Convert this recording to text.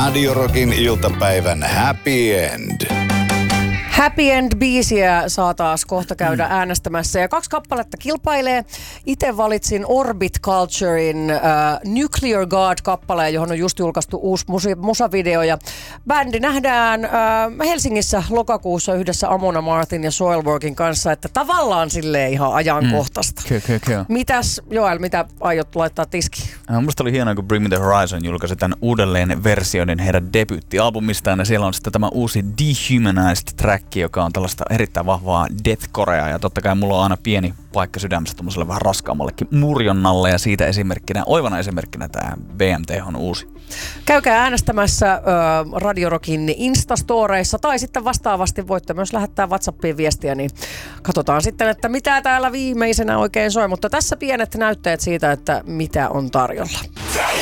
Radio Rockin iltapäivän happy end. Happy End-biisiä saa taas kohta käydä äänestämässä ja 2 kappaletta kilpailee. Itse valitsin Orbit Culturein Nuclear God-kappaleen, johon on just julkaistu uusi musavideo. Ja bändi nähdään Helsingissä lokakuussa yhdessä Amon Amarthin ja Soilworkin kanssa, että tavallaan silleen ihan ajankohtaista. Kyllä. Mitäs Joel, mitä aiot laittaa tiskiin? Musta oli hienoa, kun Bring Me The Horizon julkaisi tämän uudelleen versioiden heidän debyyttialbumistaan, ja siellä on sitten tämä uusi Dehumanized track, joka on tällaista erittäin vahvaa deathcorea, ja totta kai mulla on aina pieni paikka sydämessä tuollaiselle vähän raskaammallekin murjonnalle, ja siitä oivana esimerkkinä tämä BMT on uusi. Käykää äänestämässä Radio Rockin Instastoreissa, tai sitten vastaavasti voitte myös lähettää WhatsAppiin viestiä, niin katsotaan sitten, että mitä täällä viimeisenä oikein soi, mutta tässä pienet näytteet siitä, että mitä on tarjolla.